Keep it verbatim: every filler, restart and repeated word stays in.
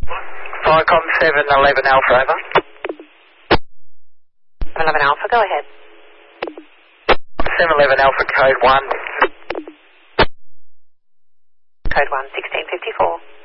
Viacom seven eleven Alpha, over. eleven Alpha, go ahead. seven eleven Alpha, code one. Code one, sixteen fifty-four.